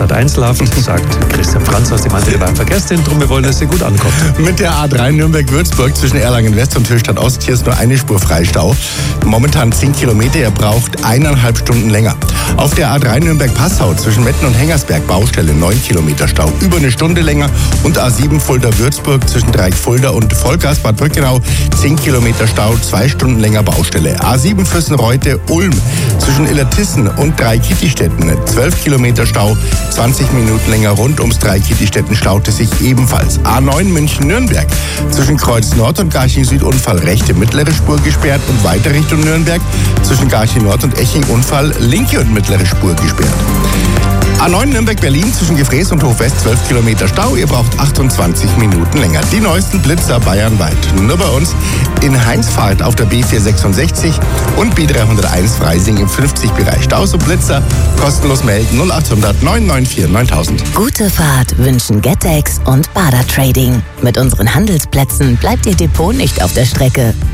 Stadt Einzelhaft, sagt Christian Franz aus dem Antenne Verkehrszentrum. Wir wollen, dass ihr gut ankommt. Mit der A3 Nürnberg-Würzburg zwischen Erlangen West und Höchstadt Ost, hier ist nur eine Spur Freistau. Momentan 10 Kilometer, ihr braucht 1,5 Stunden länger. Auf der A3 Nürnberg-Passau zwischen Metten und Hengersberg Baustelle 9 Kilometer Stau, über eine Stunde länger. Und A7 Fulda-Würzburg zwischen Dreieck-Fulda und Vollgas-Bad Brückenau 10 Kilometer Stau, 2 Stunden länger Baustelle. A7 Füssen-Reute-Ulm zwischen Illertissen und Dreieck-Kittistetten 12 Kilometer Stau, 20 Minuten länger. Rund ums Dreieck-Kittistetten staute sich ebenfalls. A9 München-Nürnberg zwischen Kreuz Nord und Garching Süd Unfall, rechte mittlere Spur gesperrt und weiter Richtung Nürnberg zwischen Garching Nord und Eching Unfall, linke und mittlere Spur gesperrt. A9 Nürnberg-Berlin zwischen Gefräß und Hofwest 12 Kilometer Stau. Ihr braucht 28 Minuten länger. Die neuesten Blitzer bayernweit. Nur bei uns in Heinsfahrt auf der B466 und B301 Freising im 50-Bereich. Staus und Blitzer kostenlos melden 0800 994 9000. Gute Fahrt wünschen Getex und Bader Trading. Mit unseren Handelsplätzen bleibt Ihr Depot nicht auf der Strecke.